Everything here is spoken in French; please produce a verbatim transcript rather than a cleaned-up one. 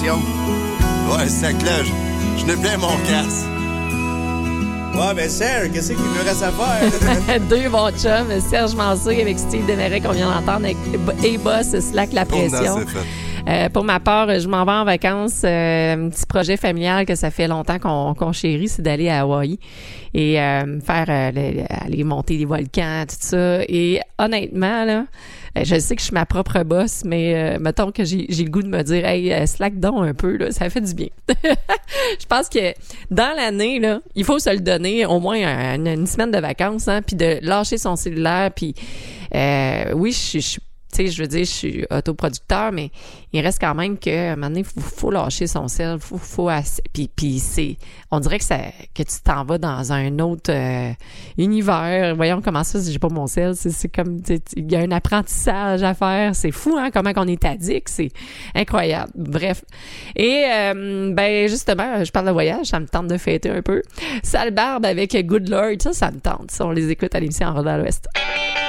pression. Ouais, c'est clair. Je n'ai plein mon casque. Ouais, ben Serge, qu'est-ce qu'il me reste à faire? Deux bons chums, Serge Mansour avec Steve Desmarais qu'on vient d'entendre avec A-Boss, Slack la pression. Euh, pour ma part, je m'en vais en vacances. Euh, un petit projet familial que ça fait longtemps qu'on, qu'on chérit, c'est d'aller à Hawaï et euh, faire euh, le, aller monter les volcans, tout ça. Et honnêtement, là, je sais que je suis ma propre boss, mais euh, mettons que j'ai, j'ai le goût de me dire, hey, slack donc un peu, là, ça fait du bien. Je pense que dans l'année, là, il faut se le donner au moins une, une semaine de vacances, hein, puis de lâcher son cellulaire, puis euh, oui, je suis tu sais, je veux dire, je suis autoproducteur, mais il reste quand même que, à un moment donné, il faut, faut lâcher son sel, faut, faut ass- puis, puis c'est, on dirait que ça, que tu t'en vas dans un autre euh, univers. Voyons comment ça, si j'ai pas mon sel, c'est, c'est comme, il y a un apprentissage à faire. C'est fou, hein, comment qu'on est addict, c'est incroyable. Bref. Et, euh, ben, justement, je parle de voyage, ça me tente de fêter un peu. Sale Barbe avec Good Lord, ça, ça me tente. Ça, on les écoute à l'émission en Roda à l'Ouest.